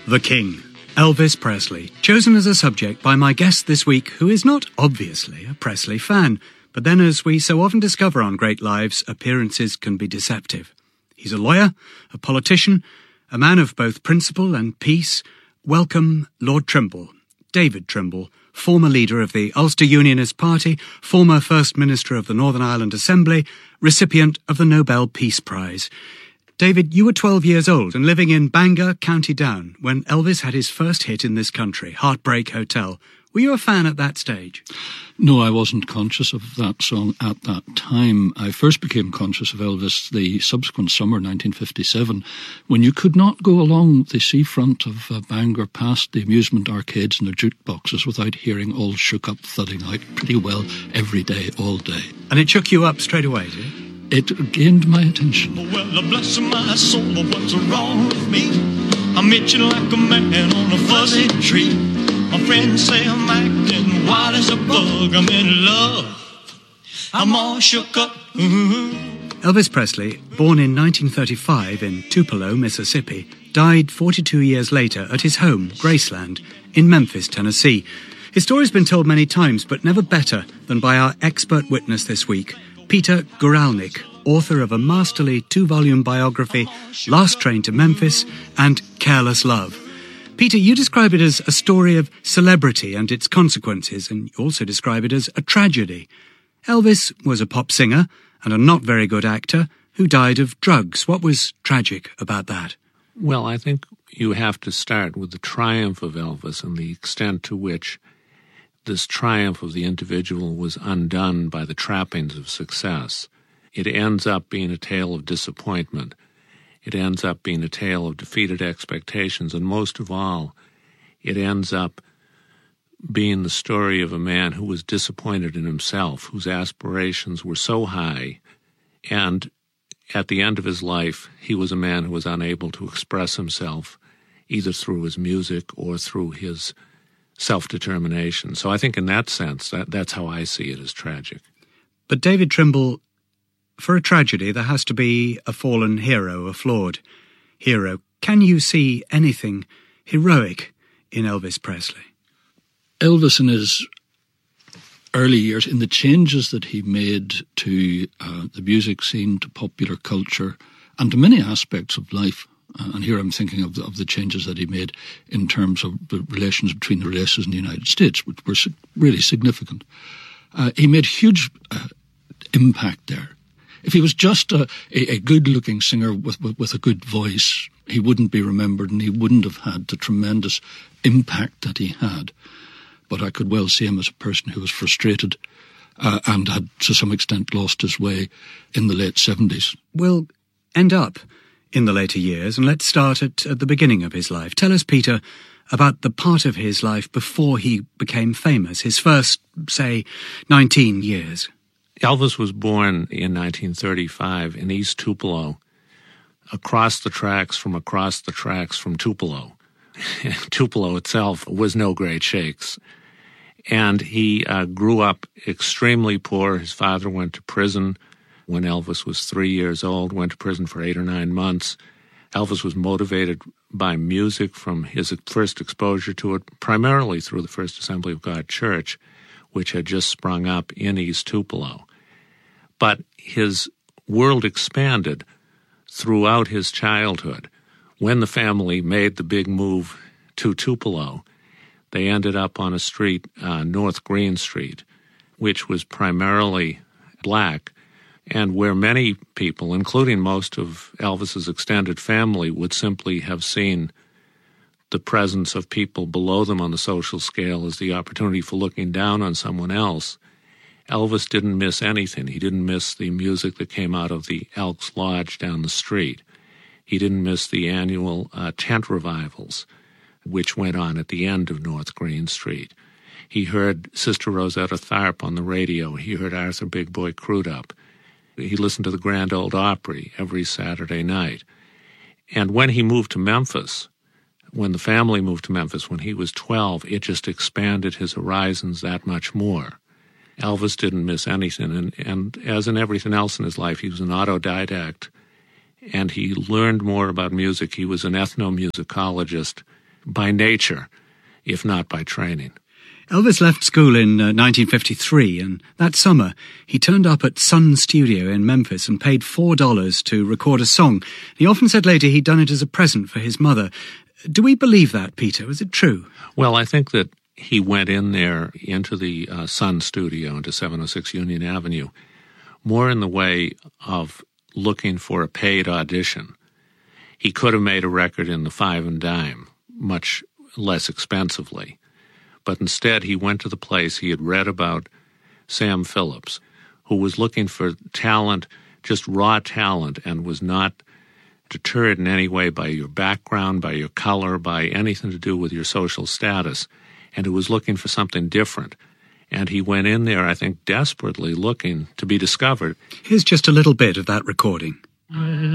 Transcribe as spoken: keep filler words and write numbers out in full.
The King, Elvis Presley, chosen as a subject by my guest this week, who is not obviously a Presley fan. But then, as we so often discover on Great Lives, appearances can be deceptive. He's a lawyer, a politician, a man of both principle and peace. Welcome, Lord Trimble, David Trimble, former leader of the Ulster Unionist Party, former First Minister of the Northern Ireland Assembly, recipient of the Nobel Peace Prize. David, you were twelve years old and living in Bangor, County Down, when Elvis had his first hit in this country, Heartbreak Hotel. Were you a fan at that stage? No, I wasn't conscious of that song at that time. I first became conscious of Elvis the subsequent summer, nineteen fifty-seven, when you could not go along the seafront of uh, Bangor past the amusement arcades and their jukeboxes without hearing All Shook Up thudding out pretty well every day, all day. And it shook you up straight away, did it? It gained my attention. Well, bless my soul, what's wrong with me? I'm itching like a man on a fuzzy tree. My friends say I'm acting wild as a bug. I'm in love. I'm all shook up. Ooh. Elvis Presley, born in nineteen thirty-five in Tupelo, Mississippi, died forty-two years later at his home, Graceland, in Memphis, Tennessee. His story's been told many times, but never better than by our expert witness this week, Peter Guralnick, author of a masterly two-volume biography, Last Train to Memphis and Careless Love. Peter, you describe it as a story of celebrity and its consequences, and you also describe it as a tragedy. Elvis was a pop singer and a not very good actor who died of drugs. What was tragic about that? Well, I think you have to start with the triumph of Elvis and the extent to which this triumph of the individual was undone by the trappings of success. It ends up being a tale of disappointment. It ends up being a tale of defeated expectations, and most of all, it ends up being the story of a man who was disappointed in himself, whose aspirations were so high, and at the end of his life, he was a man who was unable to express himself either through his music or through his self-determination. So I think in that sense, that, that's how I see it as tragic. But David Trimble, for a tragedy, there has to be a fallen hero, a flawed hero. Can you see anything heroic in Elvis Presley? Elvis, in his early years, in the changes that he made to uh, the music scene, to popular culture, and to many aspects of life, uh, and here I'm thinking of the, of the changes that he made in terms of the relations between the races in the United States, which were sig- really significant. Uh, he made huge uh, impact there. If he was just a, a, a good-looking singer with, with, with a good voice, he wouldn't be remembered and he wouldn't have had the tremendous impact that he had. But I could well see him as a person who was frustrated uh, and had, to some extent, lost his way in the late seventies. We'll end up in the later years, and let's start at, at the beginning of his life. Tell us, Peter, about the part of his life before he became famous, his first, say, nineteen years. Elvis was born in nineteen thirty-five in East Tupelo, across the tracks from across the tracks from Tupelo. Tupelo itself was no great shakes. And he uh, grew up extremely poor. His father went to prison when Elvis was three years old, went to prison for eight or nine months. Elvis was motivated by music from his first exposure to it, primarily through the First Assembly of God Church, which had just sprung up in East Tupelo. But his world expanded throughout his childhood. When the family made the big move to Tupelo, they ended up on a street, uh, North Green Street, which was primarily black, and where many people, including most of Elvis's extended family, would simply have seen the presence of people below them on the social scale as the opportunity for looking down on someone else. Elvis didn't miss anything. He didn't miss the music that came out of the Elks Lodge down the street. He didn't miss the annual uh, tent revivals, which went on at the end of North Green Street. He heard Sister Rosetta Tharpe on the radio. He heard Arthur Big Boy Crudup. He listened to the Grand Ole Opry every Saturday night. And when he moved to Memphis, when the family moved to Memphis when he was twelve, it just expanded his horizons that much more. Elvis didn't miss anything, and, and as in everything else in his life, he was an autodidact, and he learned more about music. He was an ethnomusicologist by nature, if not by training. Elvis left school in uh, nineteen fifty-three, and that summer he turned up at Sun Studio in Memphis and paid four dollars to record a song. He often said later he'd done it as a present for his mother. Do we believe that, Peter? Is it true? Well, I think that he went in there into the uh, Sun Studio, into seven oh six Union Avenue, more in the way of looking for a paid audition. He could have made a record in the five and dime, much less expensively. But instead, he went to the place he had read about Sam Phillips, who was looking for talent, just raw talent, and was not deterred in any way by your background, by your color, by anything to do with your social status, and who was looking for something different. And he went in there, I think, desperately looking to be discovered. Here's just a little bit of that recording.